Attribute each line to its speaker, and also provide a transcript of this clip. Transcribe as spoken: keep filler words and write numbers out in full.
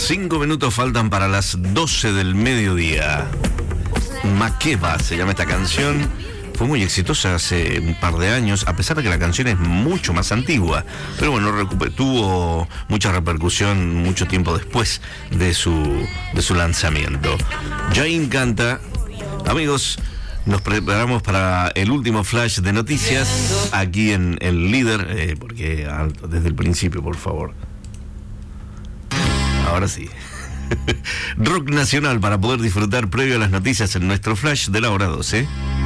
Speaker 1: Cinco minutos faltan para las doce del mediodía. Makeba se llama esta canción. Fue muy exitosa hace un par de años, a pesar de que la canción es mucho más antigua. Pero bueno, recuper- tuvo mucha repercusión mucho tiempo después de su, de su lanzamiento. Jane canta. Amigos, nos preparamos para el último flash de noticias aquí en El Líder, eh, porque alto, desde el principio, por favor. Ahora sí. Rock nacional para poder disfrutar previo a las noticias en nuestro flash de la hora doce.